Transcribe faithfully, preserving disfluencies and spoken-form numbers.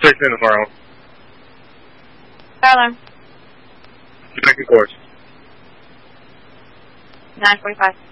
Station in the fire alarm. Fire alarm. Second course. nine forty-five.